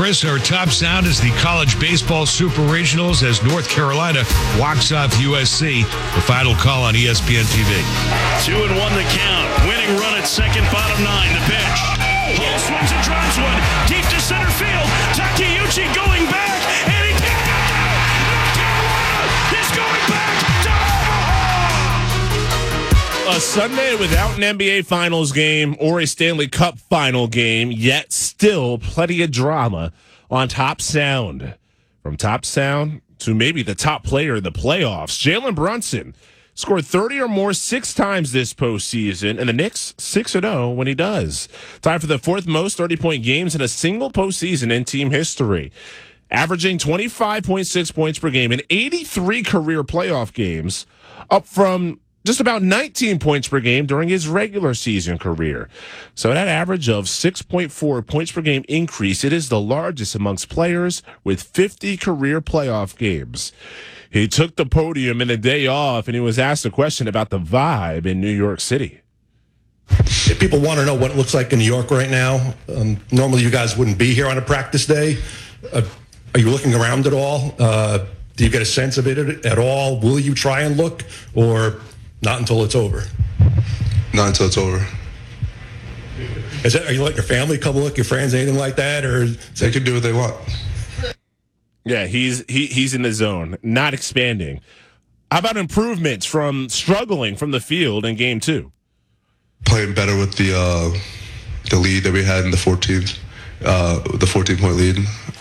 Chris, our top sound is the college baseball super regionals as North Carolina walks off USC. The final call on ESPN TV. 2-1 the count. Winning run at second, bottom 9. The pitch. Hull swings and drives one deep to center field. Takeuchi going back, and he can't get there. North Carolina is going back to Omaha. A Sunday without an NBA Finals game or a Stanley Cup final game, yet still plenty of drama on Top Sound. From Top Sound to maybe the top player in the playoffs, Jalen Brunson scored 30 or more 6 times this postseason, and the Knicks 6-0 when he does. Tied for the 4th most 30-point games in a single postseason in team history. Averaging 25.6 points per game in 83 career playoff games, up from just about 19 points per game during his regular season career. So that average of 6.4 points per game increase, it is the largest amongst players with 50 career playoff games. He took the podium in a day off, and he was asked a question about the vibe in New York City. If people want to know what it looks like in New York right now, normally you guys wouldn't be here on a practice day. Are you looking around at all? Do you get a sense of it at all? Will you try and look, or not until it's over? Not until it's over. Are you letting your family come look, your friends, anything like that? Or they can do what they want. Yeah, he's in the zone, not expanding. How about improvements from struggling from the field in game 2? Playing better with the lead that we had in the 14th, the 14-point lead.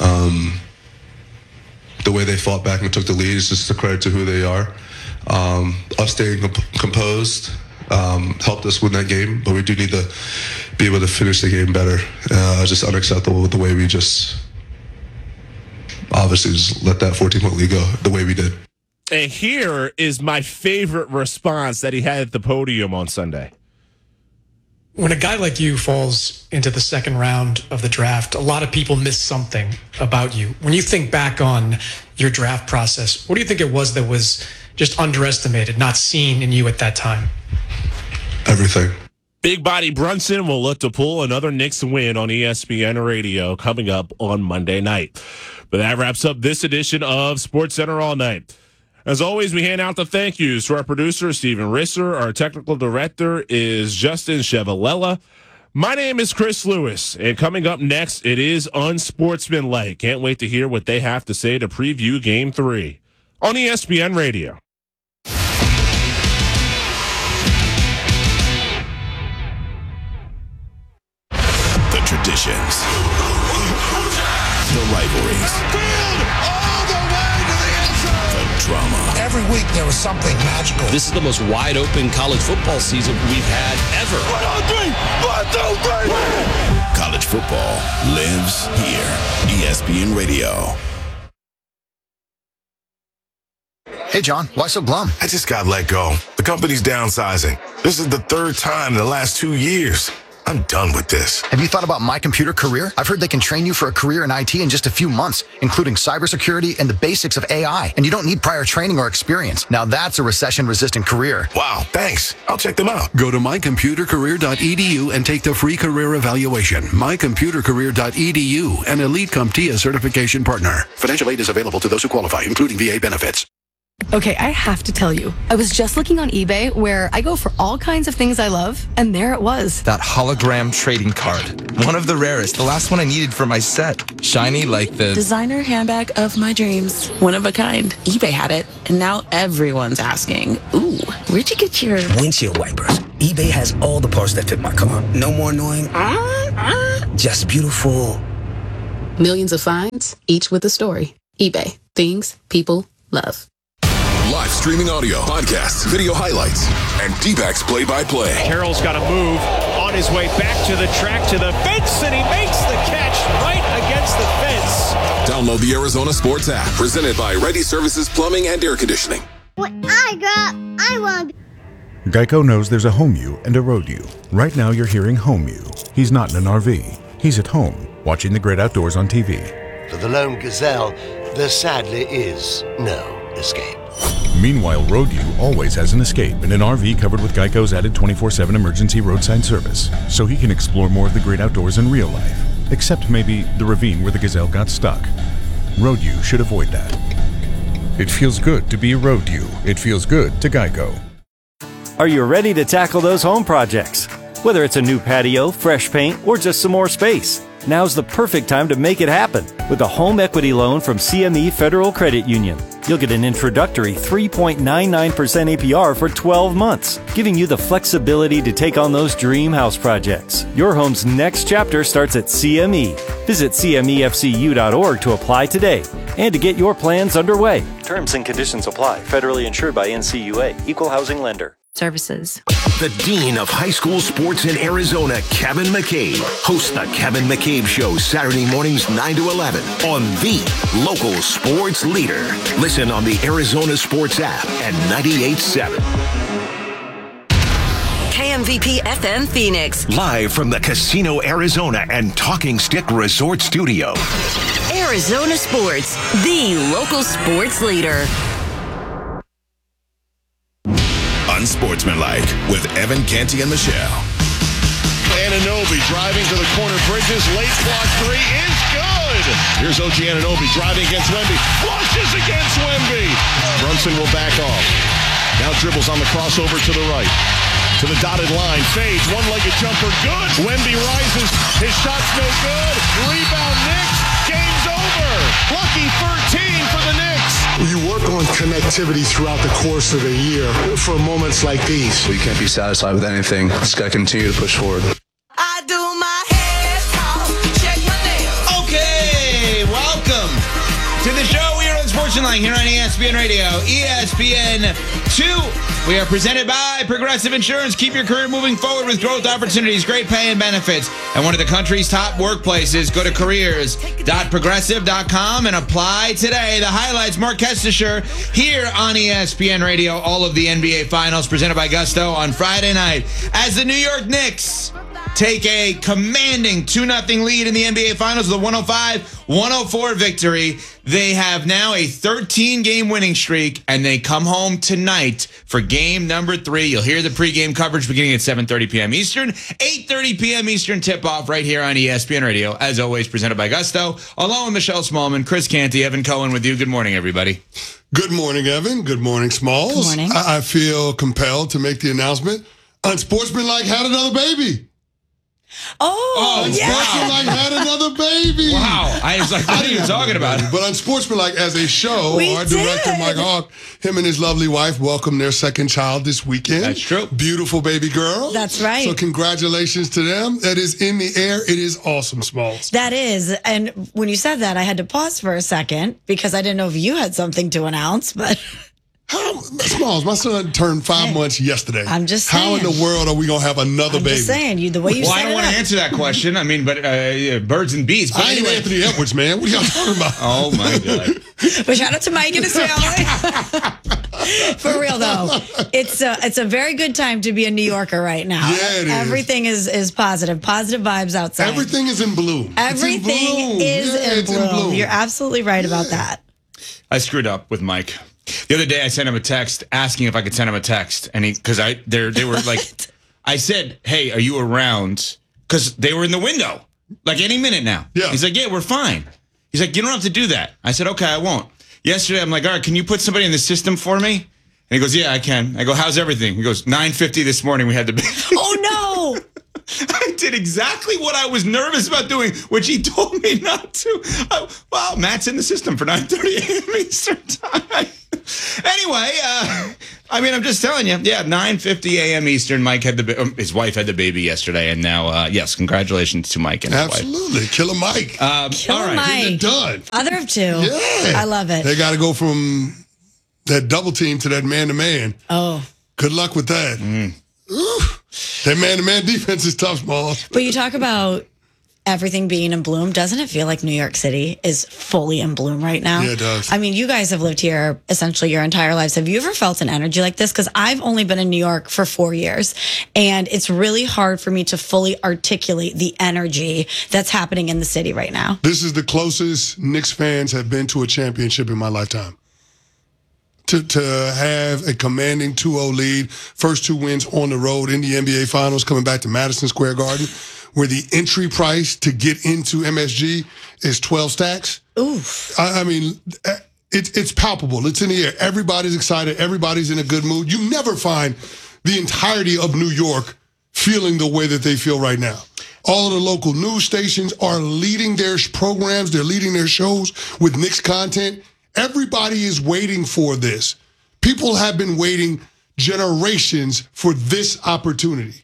The way they fought back and took the lead is just a credit to who they are. Us staying composed helped us win that game, but we do need to be able to finish the game better. Just unacceptable with the way we just obviously just let that 14-point lead go the way we did. And here is my favorite response that he had at the podium on Sunday. When a guy like you falls into the second round of the draft, a lot of people miss something about you. When you think back on your draft process, what do you think it was that was just underestimated, not seen in you at that time? Everything. Big Body Brunson will look to pull another Knicks win on ESPN Radio coming up on Monday night. But that wraps up this edition of SportsCenter All Night. As always, we hand out the thank yous to our producer, Steven Risser. Our technical director is Justin Chevalella. My name is Chris Lewis, and coming up next, it is Unsportsmanlike. Can't wait to hear what they have to say to preview Game 3 on ESPN Radio. The traditions, the rivalries, the drama. Every week there was something magical. This is the most wide open college football season we've had ever. 1, 2, 3. College football lives here. ESPN Radio. Hey, John, why so glum? I just got let go. The company's downsizing. This is the 3rd time in the last 2 years. I'm done with this. Have you thought about My Computer Career? I've heard they can train you for a career in IT in just a few months, including cybersecurity and the basics of AI. And you don't need prior training or experience. Now that's a recession-resistant career. Wow, thanks. I'll check them out. Go to mycomputercareer.edu and take the free career evaluation. Mycomputercareer.edu, an elite CompTIA certification partner. Financial aid is available to those who qualify, including VA benefits. Okay, I have to tell you, I was just looking on eBay where I go for all kinds of things I love, and there it was. That hologram trading card. One of the rarest, the last one I needed for my set. Shiny like the designer handbag of my dreams. One of a kind. eBay had it, and now everyone's asking, ooh, where'd you get your windshield wipers? eBay has all the parts that fit my car. No more annoying, just beautiful. Millions of finds, each with a story. eBay. Things people love. Live streaming audio, podcasts, video highlights, and D-backs play-by-play. Carroll's got to move on his way back to the track, to the fence, and he makes the catch right against the fence. Download the Arizona Sports app, presented by Ready Services Plumbing and Air Conditioning. When I grow up, I want to... Geico knows there's a home you and a road you. Right now you're hearing home you. He's not in an RV. He's at home, watching the great outdoors on TV. For the lone gazelle, there sadly is no escape. Meanwhile, Road U always has an escape in an RV covered with Geico's added 24/7 emergency roadside service, so he can explore more of the great outdoors in real life. except maybe the ravine where the gazelle got stuck. Road U should avoid that. It feels good to be Road U. It feels good to Geico. Are you ready to tackle those home projects? Whether it's a new patio, fresh paint, or just some more space, now's the perfect time to make it happen with a home equity loan from CME Federal Credit Union. You'll get an introductory 3.99% APR for 12 months, giving you the flexibility to take on those dream house projects. Your home's next chapter starts at CME. Visit CMEFCU.org to apply today and to get your plans underway. Terms and conditions apply. Federally insured by NCUA. Equal housing lender. Services. The Dean of High School Sports in Arizona, Kevin McCabe, hosts the Kevin McCabe Show Saturday mornings 9 to 11 on the local sports leader. Listen on the Arizona Sports app and 98.7. KMVP FM Phoenix. Live from the Casino Arizona and Talking Stick Resort Studio. Arizona Sports, the local sports leader. Unsportsmanlike with Evan Canty and Michelle. Anunoby driving to the corner bridges. Late block three is good. Here's OG Anunoby driving against Wemby. Flushes against Wemby. Brunson will back off. Now dribbles on the crossover to the right. To the dotted line. Fades. One-legged jumper. Good. Wemby rises. His shot's no good. Rebound Knicks. Game's over. Lucky 13 for the Knicks. You work on connectivity throughout the course of the year for moments like these. You can't be satisfied with anything. Just got to continue to push forward. I do my head talk, check my nails. Okay, welcome to the show. We are on Sportsmanlike here on ESPN Radio, ESPN 2. We are presented by Progressive Insurance. Keep your career moving forward with growth opportunities, great pay and benefits, and one of the country's top workplaces. Go to careers.progressive.com and apply today. The highlights, Mark Kestisher here on ESPN Radio. All of the NBA Finals presented by Gusto on Friday night as the New York Knicks take a commanding 2-0 lead in the NBA Finals with a 105-104 victory. They have now a 13-game winning streak, and they come home tonight for game number 3. You'll hear the pregame coverage beginning at 7:30 p.m. Eastern, 8:30 p.m. Eastern tip-off right here on ESPN Radio, as always presented by Gusto, along with Michelle Smallman, Chris Canty, Evan Cohen with you. Good morning, everybody. Good morning, Evan. Good morning, Smalls. Good morning. I feel compelled to make the announcement. Unsportsmanlike had another baby. Oh, Unsportsmanlike had another baby. Wow. I was like, what are you talking about? But Unsportsmanlike as a show, our director, Mike Hawk, him and his lovely wife welcomed their second child this weekend. That's true. Beautiful baby girl. That's right. So congratulations to them. That is in the air. It is awesome, Smalls. That is. And when you said that, I had to pause for a second because I didn't know if you had something to announce, but... Smalls, my son turned 5 months yesterday. I'm just saying. How in the world are we going to have another baby? I'm just saying, the way you Well, set I don't it want to up. answer that question. I mean, but birds and bees. But I ain't anyway. Anthony Edwards, man. What are y'all talking about? Oh, my God. But shout out to Mike and his family. For real though, it's a very good time to be a New Yorker right now. Yeah, it is. Everything is positive vibes outside. Everything is in bloom. Everything is in bloom. You're absolutely right about that. I screwed up with Mike. The other day I sent him a text asking if I could send him a text, and they were like, I said, "Hey, are you around?" Because they were in the window, like any minute now. Yeah. He's like, "Yeah, we're fine." He's like, "You don't have to do that." I said, "Okay, I won't." Yesterday I'm like, "All right, can you put somebody in the system for me?" And he goes, "Yeah, I can." I go, "How's everything?" He goes, 9:50 this morning we had the baby. Oh no! I did exactly what I was nervous about doing, which he told me not to. Well, Matt's in the system for 9:30 a.m. Eastern time. Anyway, I mean, I'm just telling you. Yeah, 9:50 a.m. Eastern. Mike had his wife had the baby yesterday, and now, yes, congratulations to Mike and his wife. Absolutely. Killer Mike. Killer all right. Mike. Getting it done. Father of two. Yeah. I love it. They got to go from that double team to that man-to-man. Oh. Good luck with that. Ooh, that man-to-man defense is tough, Smalls. But you talk about everything being in bloom. Doesn't it feel like New York City is fully in bloom right now? Yeah, it does. I mean, you guys have lived here essentially your entire lives. Have you ever felt an energy like this? Because I've only been in New York for 4 years, and it's really hard for me to fully articulate the energy that's happening in the city right now. This is the closest Knicks fans have been to a championship in my lifetime. To have a commanding 2-0 lead, first 2 wins on the road in the NBA Finals, coming back to Madison Square Garden. where the entry price to get into MSG is 12 stacks. Oof. I mean, it's palpable. It's in the air. Everybody's excited. Everybody's in a good mood. You never find the entirety of New York feeling the way that they feel right now. All of the local news stations are leading their programs. They're leading their shows with Knicks content. Everybody is waiting for this. People have been waiting generations for this opportunity.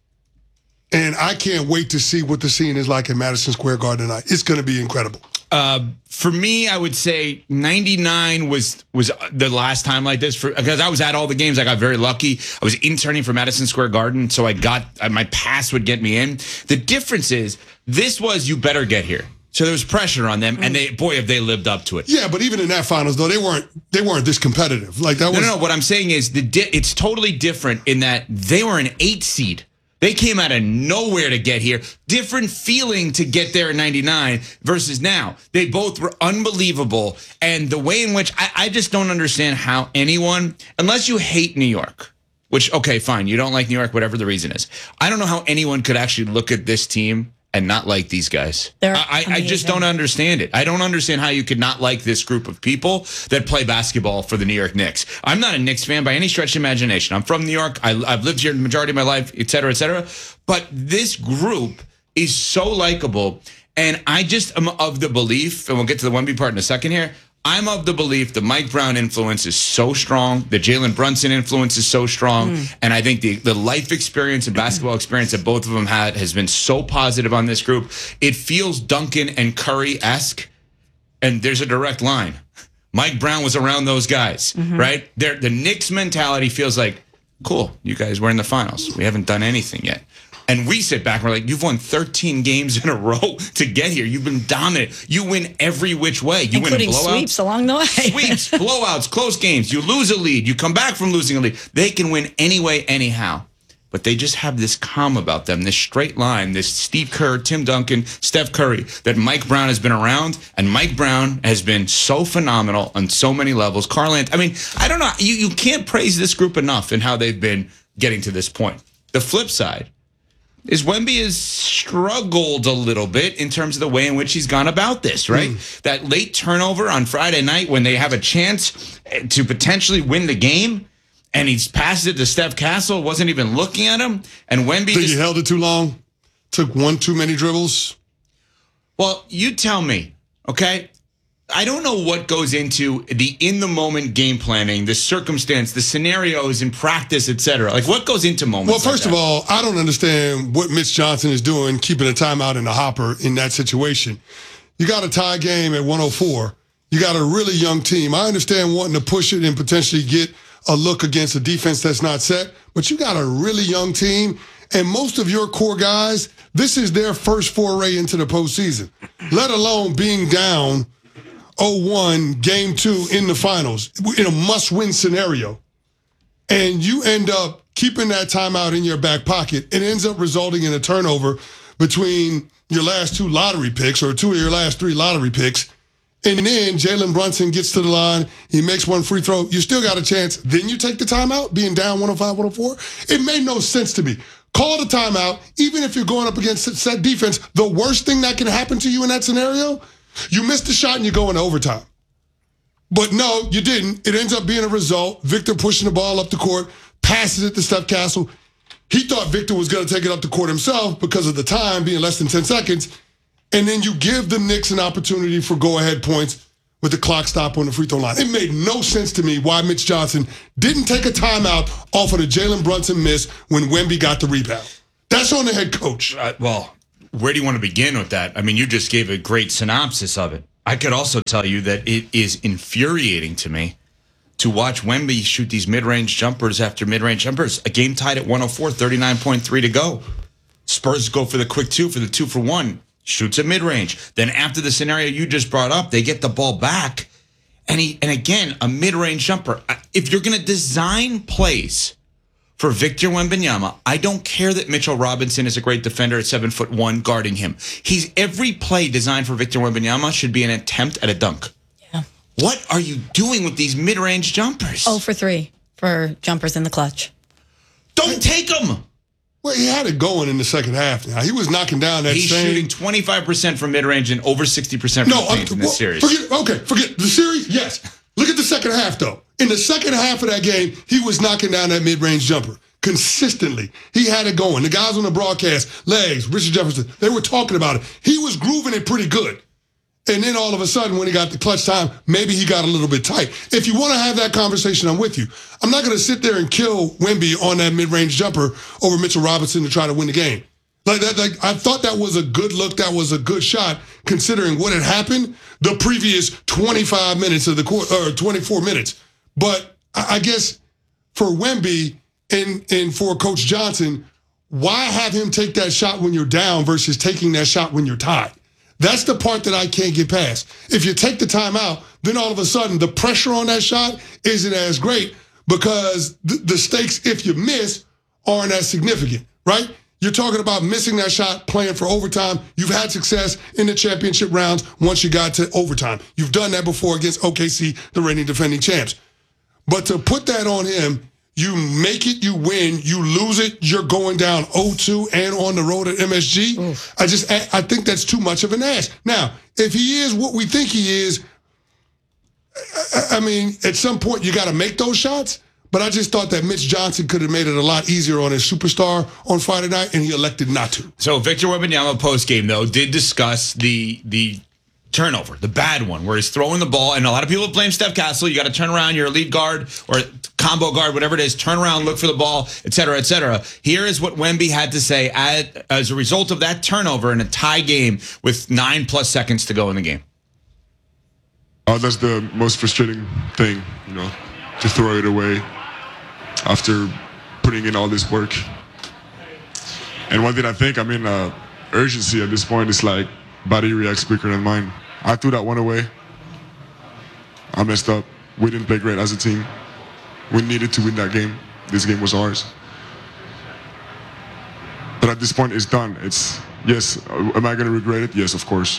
And I can't wait to see what the scene is like in Madison Square Garden tonight. It's going to be incredible. For me, I would say 99 was the last time like this because I was at all the games. I got very lucky. I was interning for Madison Square Garden, so I got my pass would get me in. The difference is this was you better get here. So there was pressure on them, and have they lived up to it. Yeah, but even in that finals, though, they weren't this competitive. Like that was No. What I'm saying is it's totally different in that they were an 8 seed. They came out of nowhere to get here. Different feeling to get there in 99 versus now. They both were unbelievable. And the way in which I just don't understand how anyone, unless you hate New York, which, okay, fine, you don't like New York, whatever the reason is. I don't know how anyone could actually look at this team and not like these guys. I just don't understand it. I don't understand how you could not like this group of people that play basketball for the New York Knicks. I'm not a Knicks fan by any stretch of imagination. I'm from New York. I've lived here the majority of my life, et cetera, et cetera. But this group is so likable. And I just am of the belief, and we'll get to the Wemby part in a second here, I'm of the belief the Mike Brown influence is so strong, the Jalen Brunson influence is so strong, and I think the life experience and basketball experience that both of them had has been so positive on this group. It feels Duncan and Curry-esque, and there's a direct line. Mike Brown was around those guys, right? The Knicks mentality feels like, cool, you guys were in the finals. We haven't done anything yet. And we sit back and we're like, you've won 13 games in a row to get here. You've been dominant. You win every which way. You Including win blowouts. Sweeps along the way. Sweeps, blowouts, close games. You lose a lead. You come back from losing a lead. They can win anyway, anyhow. But they just have this calm about them, this straight line, this Steve Kerr, Tim Duncan, Steph Curry, that Mike Brown has been around. And Mike Brown has been so phenomenal on so many levels. I mean, I don't know. You can't praise this group enough in how they've been getting to this point. The flip side is Wemby has struggled a little bit in terms of the way in which he's gone about this, right? That late turnover on Friday night when they have a chance to potentially win the game, and he's passed it to Steph Castle, wasn't even looking at him, and Wemby Think he held it too long? Took one too many dribbles? Well, you tell me, okay? I don't know what goes into the in-the-moment game planning, the circumstance, the scenarios in practice, et cetera. Like, what goes into moments Well, first of all, I don't understand what Mitch Johnson is doing, keeping a timeout in the hopper in that situation. You got a tie game at 104. You got a really young team. I understand wanting to push it and potentially get a look against a defense that's not set, but you got a really young team, and most of your core guys, this is their first foray into the postseason, let alone being down 0-1 game 2 in the finals in a must-win scenario. And you end up keeping that timeout in your back pocket. It ends up resulting in a turnover between your last 2 lottery picks or 2 of your last 3 lottery picks. And then Jalen Brunson gets to the line. He makes one free throw. You still got a chance. Then you take the timeout, being down 105, 104. It made no sense to me. Call the timeout, even if you're going up against set defense. The worst thing that can happen to you in that scenario, you missed the shot and you go into overtime. But no, you didn't. It ends up being a result. Victor pushing the ball up the court, passes it to Steph Castle. He thought Victor was going to take it up the court himself because of the time being less than 10 seconds. And then you give the Knicks an opportunity for go-ahead points with the clock stop on the free throw line. It made no sense to me why Mitch Johnson didn't take a timeout off of the Jalen Brunson miss when Wemby got the rebound. That's on the head coach. Well, where do you want to begin with that? I mean, you just gave a great synopsis of it. I could also tell you that it is infuriating to me to watch Wemby shoot these mid-range jumpers after mid-range jumpers. A game tied at 104, 39.3 to go. Spurs go for the quick 2 for the 2-for-1. Shoots a mid-range. Then after the scenario you just brought up, they get the ball back. And again, a mid-range jumper. If you're going to design plays for Victor Wembanyama, I don't care that Mitchell Robinson is a great defender at 7'1" guarding him. Every play designed for Victor Wembanyama should be an attempt at a dunk. Yeah. What are you doing with these mid-range jumpers? 0 for 3 for jumpers in the clutch. Don't take them. Well, he had it going in the second half. Now he was knocking down that. He's shooting 25% from mid-range and over 60% from paint in this series. Forget the series. Yes, look at the second half though. In the second half of that game, he was knocking down that mid-range jumper consistently. He had it going. The guys on the broadcast, Legs, Richard Jefferson, they were talking about it. He was grooving it pretty good. And then all of a sudden, when he got the clutch time, maybe he got a little bit tight. If you want to have that conversation, I'm with you. I'm not going to sit there and kill Wemby on that mid-range jumper over Mitchell Robinson to try to win the game. Like I thought that was a good look. That was a good shot, considering what had happened the previous 25 minutes of the quarter, or 24 minutes. But I guess for Wemby and for Coach Johnson, why have him take that shot when you're down versus taking that shot when you're tied? That's the part that I can't get past. If you take the time out, then all of a sudden the pressure on that shot isn't as great because the stakes, if you miss, aren't as significant, right? You're talking about missing that shot, playing for overtime. You've had success in the championship rounds once you got to overtime. You've done that before against OKC, the reigning defending champs. But to put that on him, you make it, you win, you lose it, you're going down 0-2 and on the road at MSG. Oof. I think that's too much of an ask. Now, if he is what we think he is, I mean, at some point you got to make those shots. But I just thought that Mitch Johnson could have made it a lot easier on his superstar on Friday night, and he elected not to. So Victor Wembanyama post-game, though, did discuss the turnover, the bad one, where he's throwing the ball, and a lot of people blame Steph Castle. You got to turn around, you're a lead guard or combo guard, whatever it is, turn around, look for the ball, et cetera, et cetera. Here is what Wemby had to say as a result of that turnover in a tie game with 9+ seconds to go in the game. That's the most frustrating thing, to throw it away after putting in all this work. And one thing I think, urgency at this point is like body reacts quicker than mine. I threw that one away. I messed up. We didn't play great as a team. We needed to win that game. This game was ours. But at this point, it's done. Yes, am I going to regret it? Yes, of course.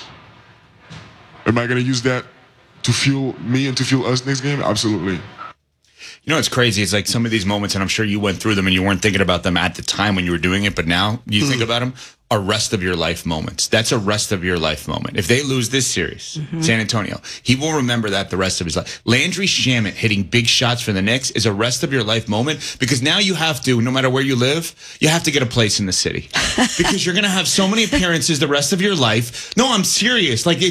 Am I going to use that to fuel me and to fuel us next game? Absolutely. You know what's crazy? It's like some of these moments, and I'm sure you went through them and you weren't thinking about them at the time when you were doing it, but now you think about them, are rest of your life moments. That's a rest of your life moment. If they lose this series, San Antonio, he will remember that the rest of his life. Landry Shamet hitting big shots for the Knicks is a rest of your life moment because now you have to, no matter where you live, you have to get a place in the city because you're going to have so many appearances the rest of your life. No, I'm serious. Like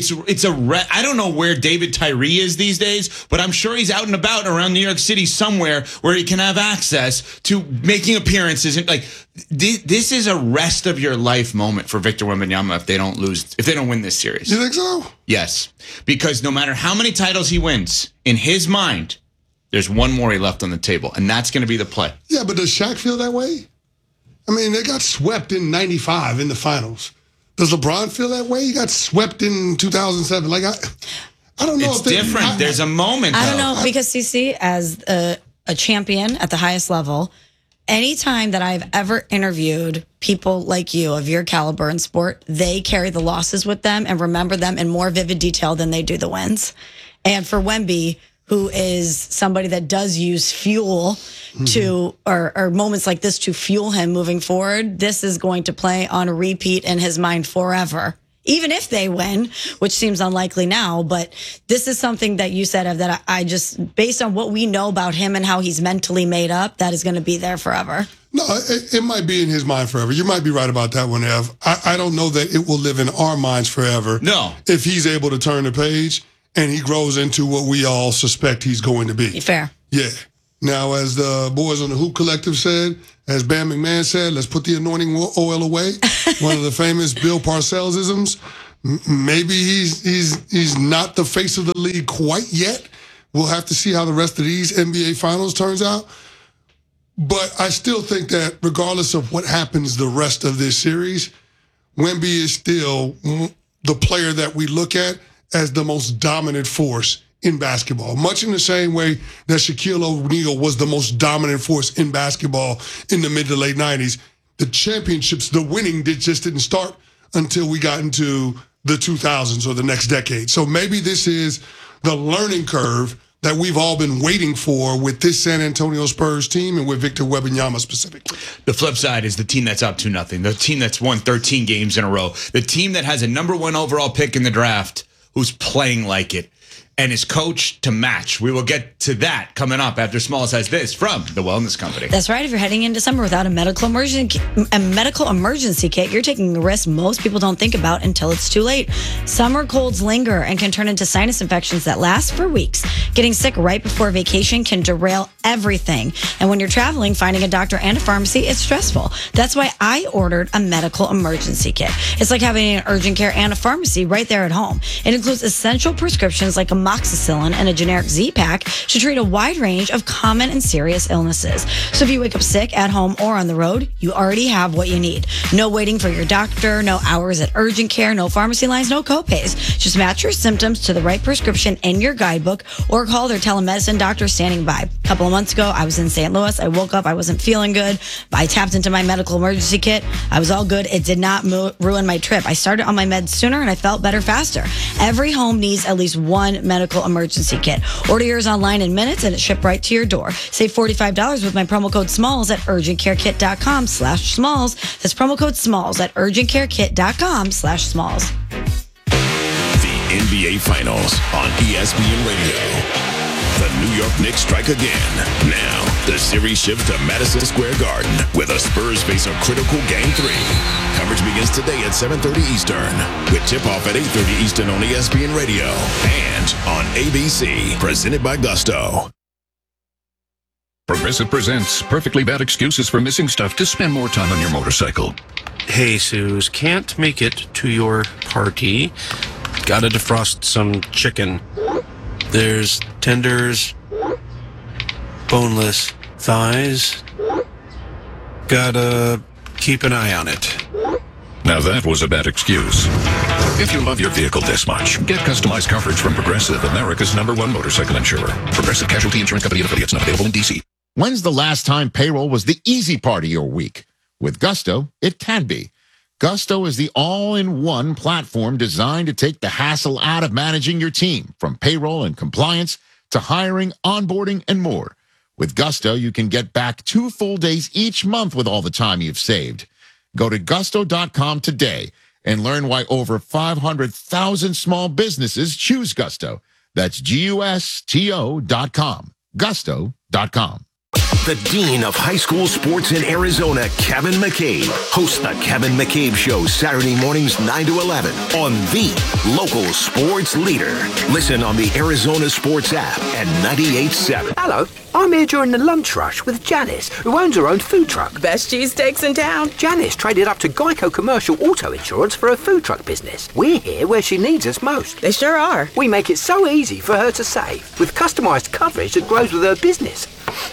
I don't know where David Tyree is these days, but I'm sure he's out and about around New York City somewhere where he can have access to making appearances. And like this is a rest of your life moment for Victor Wembanyama if they don't win this series. You think so? Yes, because no matter how many titles he wins, in his mind, there's one more he left on the table, and that's going to be the play. Yeah, but does Shaq feel that way? I mean, they got swept in '95 in the finals. Does LeBron feel that way? He got swept in 2007. Like I don't know. It's different. There's a moment. I don't know because CC, as a champion at the highest level, anytime that I've ever interviewed people like you of your caliber in sport, they carry the losses with them and remember them in more vivid detail than they do the wins. And for Wemby, who is somebody that does use fuel to, or moments like this to fuel him moving forward, this is going to play on a repeat in his mind forever. Even if they win, which seems unlikely now, but this is something that you said of that I just, based on what we know about him and how he's mentally made up, that is going to be there forever. No, it might be in his mind forever. You might be right about that one, Ev. I don't know that it will live in our minds forever. No. If he's able to turn the page and he grows into what we all suspect he's going to be. Fair. Yeah. Now, as the boys on the Hoop Collective said, as Bam McMahon said, let's put the anointing oil away. One of the famous Bill Parcells-isms. Maybe he's not the face of the league quite yet. We'll have to see how the rest of these NBA Finals turns out. But I still think that regardless of what happens the rest of this series, Wemby is still the player that we look at as the most dominant force in basketball, much in the same way that Shaquille O'Neal was the most dominant force in basketball in the mid to late 90s. The championships, the winning just didn't start until we got into the 2000s or the next decade. So maybe this is the learning curve that we've all been waiting for with this San Antonio Spurs team and with Victor Wembanyama specifically. The flip side is the team that's up 2-0, the team that's won 13 games in a row, the team that has a number 1 overall pick in the draft who's playing like it and is coached to match. We will get to that coming up after Smalls has this from the Wellness Company. That's right. If you're heading into summer without a medical emergency kit, you're taking a risk most people don't think about until it's too late. Summer colds linger and can turn into sinus infections that last for weeks. Getting sick right before vacation can derail everything. And when you're traveling, finding a doctor and a pharmacy is stressful. That's why I ordered a medical emergency kit. It's like having an urgent care and a pharmacy right there at home. It includes essential prescriptions like amoxicillin and a generic Z-Pack to treat a wide range of common and serious illnesses. So if you wake up sick at home or on the road, you already have what you need. No waiting for your doctor, no hours at urgent care, no pharmacy lines, no copays. Just match your symptoms to the right prescription in your guidebook or call their telemedicine doctor standing by. A couple of months ago, I was in St. Louis. I woke up. I wasn't feeling good. I tapped into my medical emergency kit. I was all good. It did not ruin my trip. I started on my meds sooner and I felt better faster. Every home needs at least one medical emergency kit. Order yours online in minutes and it's shipped right to your door. Save $45 with my promo code SMALLS at urgentcarekit.com/SMALLS. That's promo code SMALLS at urgentcarekit.com/SMALLS. The NBA Finals on ESPN Radio. The New York Knicks strike again. Now, the series shifts to Madison Square Garden with the Spurs face a critical Game 3. Coverage begins today at 7:30 Eastern with tip-off at 8:30 Eastern on ESPN Radio and on ABC, presented by Gusto. Progressive presents perfectly bad excuses for missing stuff to spend more time on your motorcycle. Hey, Suze, can't make it to your party. Gotta defrost some chicken. There's tenders, boneless thighs. Gotta keep an eye on it. Now that was a bad excuse. If you love your vehicle this much, get customized coverage from Progressive, America's #1 motorcycle insurer. Progressive Casualty Insurance Company and affiliates, not available in D.C. When's the last time payroll was the easy part of your week? With Gusto, it can be. Gusto is the all-in-one platform designed to take the hassle out of managing your team, from payroll and compliance to hiring, onboarding, and more. With Gusto, you can get back 2 full days each month with all the time you've saved. Go to gusto.com today and learn why over 500,000 small businesses choose Gusto. That's GUSTO.com. Gusto.com. The Dean of High School Sports in Arizona, Kevin McCabe, hosts the Kevin McCabe Show Saturday mornings 9 to 11 on the local sports leader. Listen on the Arizona Sports app at 98.7. Hello, I'm here during the lunch rush with Janice, who owns her own food truck. Best cheesesteaks in town. Janice traded up to Geico Commercial Auto Insurance for her food truck business. We're here where she needs us most. They sure are. We make it so easy for her to save, with customised coverage that grows with her business.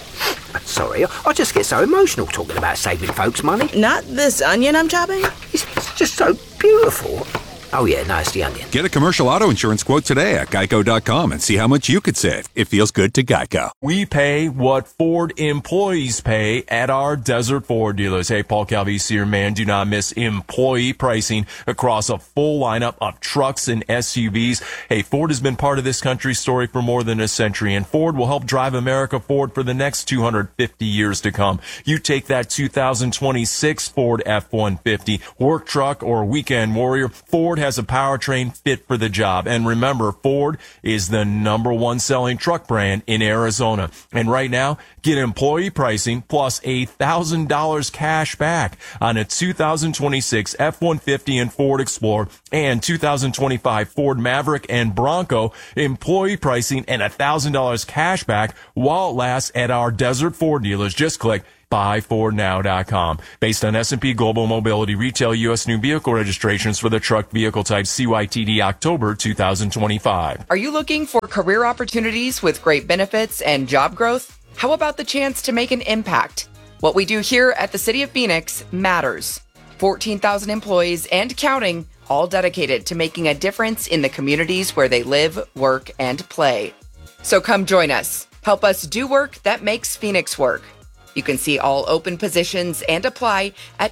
Sorry, I just get so emotional talking about saving folks money. Not this onion I'm chopping? It's just so beautiful. Oh yeah, no, it's the onion. Get a commercial auto insurance quote today at geico.com and see how much you could save. It feels good to Geico. We pay what Ford employees pay at our Desert Ford dealers. Hey, Paul Calvisi here, man. Do not miss employee pricing across a full lineup of trucks and SUVs. Hey, Ford has been part of this country's story for more than a century, and Ford will help drive America forward for the next 250 years to come. You take that 2026 Ford F-150, work truck, or weekend warrior, Ford has a powertrain fit for the job. And remember, Ford is the #1 selling truck brand in Arizona. And right now, get employee pricing plus $1,000 cash back on a 2026 F-150 and Ford Explorer and 2025 Ford Maverick and Bronco. Employee pricing and $1,000 cash back while it lasts at our Desert Ford dealers. Just click buyfordnow.com. Based on S&P Global Mobility retail U.S. new vehicle registrations for the truck vehicle type CYTD October 2025. Are you looking for career opportunities with great benefits and job growth? How about the chance to make an impact? What we do here at the City of Phoenix matters. 14,000 employees and counting, all dedicated to making a difference in the communities where they live, work, and play. So come join us. Help us do work that makes Phoenix work. You can see all open positions and apply at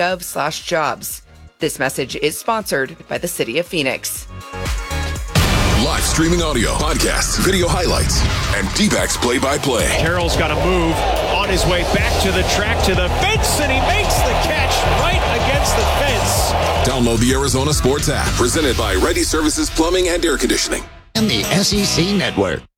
phoenix.gov/jobs. This message is sponsored by the City of Phoenix. Live streaming audio, podcasts, video highlights, and D-backs play-by-play. Carroll's got to move on his way back to the track, to the fence, and he makes the catch right against the fence. Download the Arizona Sports app, presented by Ready Services Plumbing and Air Conditioning. And the SEC Network.